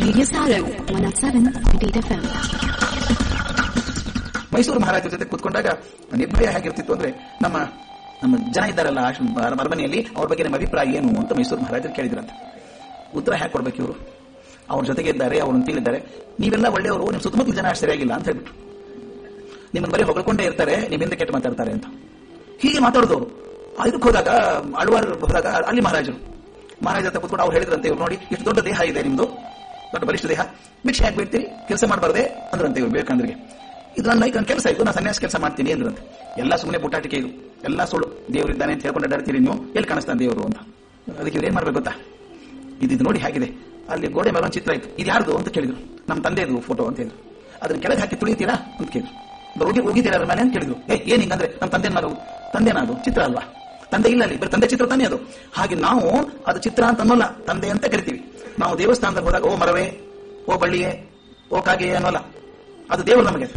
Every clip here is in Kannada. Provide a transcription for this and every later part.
Radio Saru 107.8 FM. ಮೈಸೂರು ಮಹಾರಾಜರ ಜೊತೆ ಕೂತ್ಕೊಂಡಾಗ ನಿರ್ಭಯ ಹೇಗಿರ್ತಿತ್ತು ಅಂದ್ರೆ, ನಮ್ಮ ಜನ ಇದ್ದಾರಲ್ಲ ಅರಮನೆಯಲ್ಲಿ, ಅವ್ರ ಬಗ್ಗೆ ನಮ್ಮ ಅಭಿಪ್ರಾಯ ಏನು ಅಂತ ಮೈಸೂರು ಮಹಾರಾಜರು ಕೇಳಿದ್ರಂತ. ಉತ್ತರ ಹೇಗೆ ಕೊಡ್ಬೇಕು ಇವರು? ಅವ್ರ ಜೊತೆಗೆ ಇದ್ದಾರೆ, ಅವ್ರು ತಿಳಿದ್ದಾರೆ, ನೀವೆಲ್ಲ ಒಳ್ಳೆಯವರು, ನಿಮ್ ಸುತ್ತಮುತ್ತಲ ಜನ ಅಷ್ಟು ಸರಿಯಾಗಿಲ್ಲ ಅಂತ ಹೇಳ್ಬಿಟ್ಟು ನಿಮ್ಮನ್ನು ಬರೀ ಹೊಗಳ್ಕೊಂಡೇ ಇರ್ತಾರೆ, ನಿಮ್ಮಿಂದ ಕೆಟ್ಟ ಮಾತಾಡ್ತಾರೆ ಅಂತ ಹೀಗೆ ಮಾತಾಡಿದವರು. ಇದಕ್ಕೆ ಹೋದಾಗ ಅಳ್ವಾರ್ ಹೋದಾಗ ಅಲ್ಲಿ ಮಹಾರಾಜ ಹತ್ರ ಕೂತ್ಕೊಂಡು ಅವ್ರು ಹೇಳಿದ್ರಂತೆ, ಇವ್ರು ನೋಡಿ ಇಷ್ಟು ದೊಡ್ಡ ದೇಹ ಇದೆ ನಿಮ್ದು, ದೊಡ್ಡ ಬಲಿಷ್ಠ ದೇಹ, ಭಿಕ್ಷೆ ಯಾಕೆ ಬಿಡ್ತೀರಿ, ಕೆಲಸ ಮಾಡಬಾರ್ದೆ ಅಂದ್ರಂತೆ ಇವ್ರು ಬೇಕಂದ್ರಿಗೆ. ಇದು ನನ್ನ ಕೆಲಸ ಇದು, ನಾನು ಸನ್ಯಾಸ ಕೆಲಸ ಮಾಡ್ತೀನಿ ಅಂದ್ರಂತೆ. ಎಲ್ಲ ಸುಮ್ಮನೆ ಬುಟ್ಟಾಟಿಕೆ, ಇದು ಎಲ್ಲ ಸುಳ್ಳು. ದೇವರಿದ್ದಾನೆ ಅಂತ ಹೇಳ್ಕೊಂಡು ಅಡ್ಡಾಡ್ತೀರಿ ನೀವು, ಎಲ್ಲಿ ಕಾಣಿಸ್ತಾನೆ ದೇವರು ಅಂತ. ಅದಕ್ಕೆ ಇವ್ರು ಏನ್ ಮಾಡ್ಬೇಕು ಗೊತ್ತಾ, ಇದು ನೋಡಿ ಹೇಗಿದೆ, ಅಲ್ಲಿ ಗೋಡೆ ಮೇಲೆ ಒಂದು ಚಿತ್ರ ಇತ್ತು, ಇದು ಯಾರ್ದು ಅಂತ ಕೇಳಿದ್ರು. ನಮ್ಮ ತಂದೆದು ಫೋಟೋ ಅಂತ ಹೇಳಿದ್ರು. ಅದನ್ನ ಕೆಳಗೆ ಹಾಕಿ ತುಳಿತೀರಾ ಅಂತ ಕೇಳಿದ್ರು. ಹೋಗಿದ್ದೀರಾ ಅದ್ರ ಮೇಲೆ ಅಂತ ಕೇಳಿದ್ರು. ಏನ್ ಹಿಂಗಂದ್ರೆ ನಮ್ಮ ತಂದೆನ ಅದು ಚಿತ್ರ ಅಲ್ವಾ, ತಂದೆ ಇಲ್ಲ ಅಲ್ಲಿ, ಬರೀ ತಂದೆ ಚಿತ್ರ ತಾನೇ ಅದು. ಹಾಗೆ ನಾವು ಅದು ಚಿತ್ರ ಅಂತ ಅನ್ನೋಲ್ಲ, ತಂದೆ ಅಂತ ಕರಿತೀವಿ. ನಾವು ದೇವಸ್ಥಾನದಲ್ಲಿ ಹೋದಾಗ ಓ ಮರವೇ, ಓ ಬಳ್ಳಿಯೇ, ಓ ಕಾಗೆ ಅನ್ನೋಲ್ಲ, ಅದು ದೇವರು ನಮಗೆ.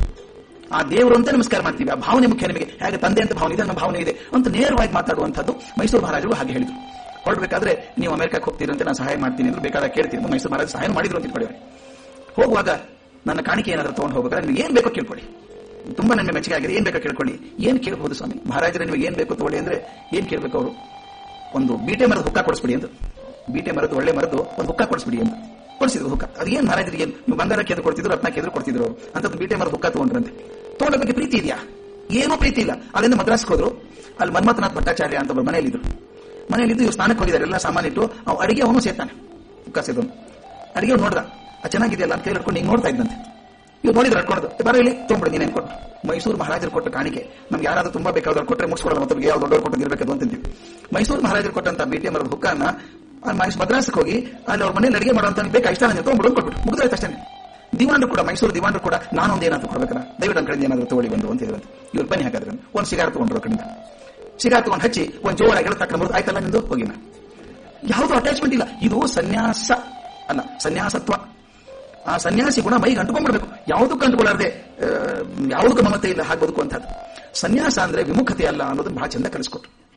ಆ ದೇವರು ಅಂತ ನಮಸ್ಕಾರ ಮಾಡ್ತೀವಿ. ಆ ಭಾವನೆ ಮುಖ್ಯ ನಿಮಗೆ. ಹೇಗೆ ತಂದೆ ಅಂತ ಭಾವನೆ ಇದೆ, ನಮ್ಮ ಭಾವನೆ ಇದೆ ಅಂತ ನೇರವಾಗಿ ಮಾತಾಡುವಂಥದ್ದು ಮೈಸೂರು ಮಹಾರಾಜರು ಹಾಗೆ ಹೇಳಿದ್ರು. ಹೊರಡ್ಬೇಕಾದ್ರೆ ನೀವು ಅಮೆರಿಕಕ್ಕೆ ಹೋಗ್ತೀರಂತೆ, ನಾನು ಸಹಾಯ ಮಾಡ್ತೀನಿ ಅಂದ್ರೆ ಬೇಕಾದಾಗ ಕೇಳ್ತೀನಿ. ಮೈಸೂರು ಮಹಾರಾಜರು ಸಹಾಯ ಮಾಡಿದ್ರು ಅಂತ ತಿಳ್ಕೊಳ್ಳಿ. ಹೋಗುವಾಗ ನನ್ನ ಕಾಣಿಕೆ ಏನಾದರೂ ತಗೊಂಡು ಹೋಗ್ಬೇಕಾದ್ರೆ ನಿಮ್ಗೆ ಏನ್ ಬೇಕೋ ಕೇಳ್ಕೊಳ್ಳಿ, ತುಂಬಾ ನನ್ನ ಮೆಚ್ಚುಗೆ ಆಗಿದೆ, ಏನ್ ಬೇಕೋ ಕೇಳ್ಕೊಳ್ಳಿ. ಏನ್ ಕೇಳ್ಬಹುದು ಸ್ವಾಮಿ ಮಹಾರಾಜರೇ, ನಿಮಗೆ ಏನ್ ಬೇಕೋ ತಗೊಳ್ಳಿ ಅಂದ್ರೆ ಏನ್ ಕೇಳ್ಬೇಕು ಅವರು? ಒಂದು ಬೀಟೆ ಮರದ ಹುಕ್ಕ ಕೊಡಿಸ್ಬಿಡಿ ಅಂತ. ಬೀಟೆ ಮರದ್ದು, ಒಳ್ಳೆ ಮರದ್ದು ಒಂದು ಹುಕ್ಕ ಕೊಡಿಸ್ಬಿಡಿ ಅಂತ ಕೊಡಿಸಿದ್ರು. ಹುಕ್ಕ ಅದು ಏನ್ ಮಹಾರಾಜರಿಗೆ ಏನು, ನೀವು ಬಂಗಾರಕ್ಕೆ ಎದುರು ಕೊಡ್ತಿದ್ರು, ರತ್ನಕ್ಕೆ ಎದುರು ಕೊಡ್ತಿದ್ರು ಅವರು. ಅಂತದ್ದು ಬೀಟೆ ಮರದ ಹುಕ್ಕ ತಗೊಂಡ್ರಂತೆ. ತಗೊಂಡ ಬಗ್ಗೆ ಪ್ರೀತಿ ಇದೆಯಾ? ಏನೂ ಪ್ರೀತಿ ಇಲ್ಲ. ಅಲ್ಲಿಂದ ಮದ್ರಾಸ್ಗೆ ಹೋದ್ರು. ಅಲ್ಲಿ ಮನ್ಮಥನಾಥ್ ಭಟ್ಟಾಚಾರ್ಯ ಅಂತ ಒಬ್ಬರು ಮನೆಯಲ್ಲಿದ್ರು. ಇವ್ರು ಸ್ನಾನಕ್ಕೆ ಹೋಗಿದ್ದಾರೆ, ಎಲ್ಲ ಸಾಮಾನಿಟ್ಟು ಅಡಿಗೆ ಅವನು ಸೇರ್ತಾನೆ, ಹುಕ್ಕ ಸೇದವನು. ಅಡಿಗೆ ನೋಡ್ದ, ಚೆನ್ನಾಗಿದೆಯಲ್ಲ ಅಂತ ಕೈ ಹಿಡ್ಕೊಂಡು ಹಿಂಗೆ ನೋಡ್ತಾ ಇದ್ದಂತೆ. ಇವ್ರು ನೋಡಿದ್ರೆ ಅಡ್ಕೊಂಡು ಬರೋ ಇಲ್ಲಿ ತೊಗೊಂಡ್ಬಿಡಿ ನೀನೇನು ಕೊಟ್ಟು. ಮೈಸೂರು ಮಹಾರಾಜರು ಕೊಟ್ಟ ಕಾಣಿಕೆ ನಮ್ಗೆ ಯಾರಾದ್ರೂ ತುಂಬಾ ಬೇಕಾದ್ರೆ ಕೊಟ್ಟರೆ ಮುಗಿಸ್ಕೊಡೋದು, ಮತ್ತೊಬ್ಬರಿಗೆ ಯಾವ ದೊಡ್ಡವರು ಕೊಟ್ಟು ಇರಬೇಕು ಅಂತಿದ್ವಿ. ಮೈಸೂರು ಮಹಾರಾಜರು ಕೊಟ್ಟಂತ ಬೀಟೆ ಮರದ ಹುಕ್ಕನ್ನ ಮದ್ರಾಸಕ್ಕೆ ಹೋಗಿ ಅಲ್ಲಿ ಅವ್ರ ಮನೇಲಿ ಅಡಿಗೆ ಮಾಡುವಂತ ಬೇಕಾ ಇಷ್ಟ ನನಗೆ ತೊಗೊಂಡ್ಬಿಡು ಕೊಟ್ಬಿಟ್ಟು ಮುಗಿದಾಯ್ತು ಅಷ್ಟೇ. ದಿವಾಂಡ್ರು ಕೂಡ, ಮೈಸೂರು ದಿವಾಂಡ್ರು ಕೂಡ ನಾನೊಂದು ಏನಾದ್ರು ಕೊಡ್ಬೇಕಲ್ಲ, ದಯವಿಟ್ಟು ನನ್ನ ಕಡೆಯಿಂದ ಏನಾದ್ರು ತಗೊಳ್ಳಿ ಬಂದು ಅಂತ ಹೇಳಿದ್ರೆ ಇವ್ರು ಬನ್ನಿ ಹಾಗಾದ್ರೆ ಒಂದು ಸಿಗಾರ್ ತಗೊಂಡ್ರು. ಕಡೆಯಿಂದ ಸಿಗಾರ್ ತಗೊಂಡು ಹಚ್ಚಿ ಒಂದು ಜೋರಾಗಿ ತಕ್ಕ ಮುರಿದು ಆಯ್ತಲ್ಲ ನಿಂದು ಹೋಗಿನ. ಯಾವುದೋ ಅಟ್ಯಾಚ್ಮೆಂಟ್ ಇಲ್ಲ. ಇದು ಸನ್ಯಾಸ ಅಲ್ಲ, ಸನ್ಯಾಸತ್ವ. ಆ ಸನ್ಯಾಸಿ ಗುಣ ಮೈಗೆ ಅಂಟುಕೊಂಡ್ಬಿಡ್ಬೇಕು. ಯಾವುದಕ್ಕೂ ಅಂಟುಕೊಳ್ಳಾರ್ದೆ, ಯಾವುದಕ್ಕೂ ಮಮತೆ ಇಲ್ಲ ಹಾಗೆ ಬದುಕುವಂಥದ್ದು. ಸನ್ಯಾಸ ಅಂದ್ರೆ ವಿಮುಖತೆ ಅಲ್ಲ ಅನ್ನೋದನ್ನ ಬಹಳ ಚಂದ ಕಲಿಸ್ಕೊಟ್ರು.